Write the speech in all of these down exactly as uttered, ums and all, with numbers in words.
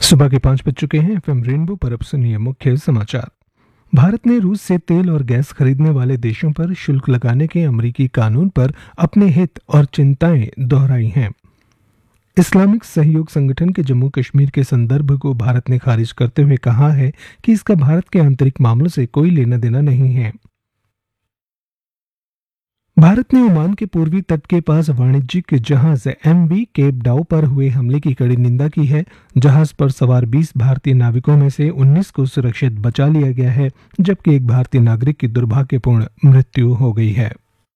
सुबह के पांच बज चुके हैं। एफएम रेनबो पर अब सुनिए मुख्य समाचार। भारत ने रूस से तेल और गैस खरीदने वाले देशों पर शुल्क लगाने के अमेरिकी कानून पर अपने हित और चिंताएं दोहराई हैं। इस्लामिक सहयोग संगठन के जम्मू कश्मीर के संदर्भ को भारत ने खारिज करते हुए कहा है कि इसका भारत के आंतरिक मामलों से कोई लेना देना नहीं है। भारत ने ओमान के पूर्वी तट के पास वाणिज्यिक जहाज एमवी केप डाउ पर हुए हमले की कड़ी निंदा की है। जहाज पर सवार बीस भारतीय नाविकों में से उन्नीस को सुरक्षित बचा लिया गया है, जबकि एक भारतीय नागरिक की दुर्भाग्यपूर्ण मृत्यु हो गई है।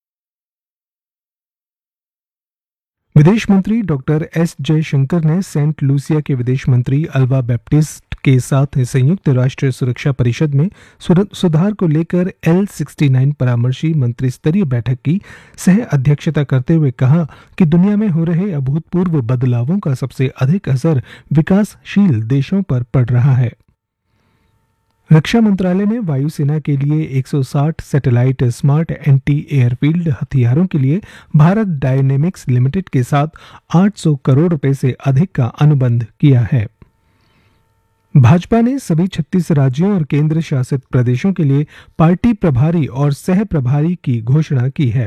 विदेश मंत्री डॉक्टर एस जयशंकर ने सेंट लूसिया के विदेश मंत्री अल्वा बैप्टिस्ट के साथ संयुक्त राष्ट्र सुरक्षा परिषद में सुधार को लेकर एल सिक्सटी नाइन परामर्शी मंत्री स्तरीय बैठक की सह अध्यक्षता करते हुए कहा कि दुनिया में हो रहे अभूतपूर्व बदलावों का सबसे अधिक असर विकासशील देशों पर पड़ रहा है। रक्षा मंत्रालय ने वायुसेना के लिए एक सौ साठ सैटेलाइट स्मार्ट एंटी एयरफील्ड हथियारों के लिए भारत डायनेमिक्स लिमिटेड के साथ आठ सौ करोड़ रुपए से अधिक का अनुबंध किया है। भाजपा ने सभी छत्तीस राज्यों और केंद्र शासित प्रदेशों के लिए पार्टी प्रभारी और सह प्रभारी की घोषणा की है।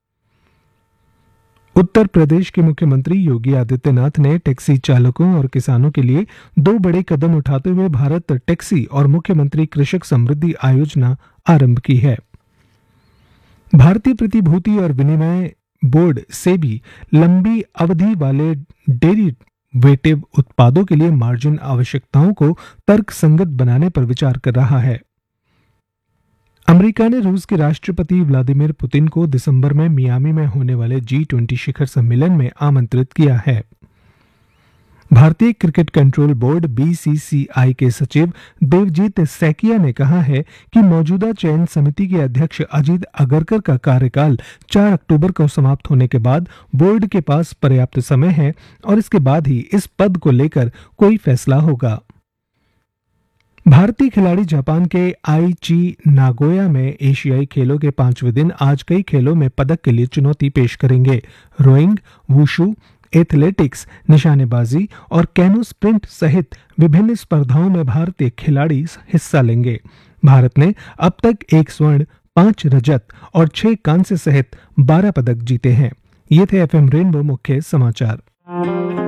उत्तर प्रदेश के मुख्यमंत्री योगी आदित्यनाथ ने टैक्सी चालकों और किसानों के लिए दो बड़े कदम उठाते हुए भारत टैक्सी और मुख्यमंत्री कृषक समृद्धि योजना आरंभ की है। भारतीय प्रतिभूति और विनिमय बोर्ड सेबी लंबी अवधि वाले डेरिवेटिव उत्पादों के लिए मार्जिन आवश्यकताओं को तर्कसंगत बनाने पर विचार कर रहा है। अमेरिका ने रूस के राष्ट्रपति व्लादिमीर पुतिन को दिसंबर में मियामी में होने वाले जी ट्वेंटी शिखर सम्मेलन में आमंत्रित किया है। भारतीय क्रिकेट कंट्रोल बोर्ड बीसीसीआई के सचिव देवजीत सैकिया ने कहा है कि मौजूदा चयन समिति के अध्यक्ष अजीत अगरकर का कार्यकाल चार अक्टूबर को समाप्त होने के बाद बोर्ड के पास पर्याप्त समय है और इसके बाद ही इस पद को लेकर कोई फैसला होगा। भारतीय खिलाड़ी जापान के आईची नागोया में एशियाई खेलों के पांचवें दिन आज कई खेलों में पदक के लिए चुनौती पेश करेंगे। रोइंग, वुशु, एथलेटिक्स, निशानेबाजी और कैनो स्प्रिंट सहित विभिन्न स्पर्धाओं में भारतीय खिलाड़ी हिस्सा लेंगे। भारत ने अब तक एक स्वर्ण, पांच रजत और छह कांस्य सहित बारह पदक जीते हैं। ये थे एफएम रेनबो मुख्य समाचार।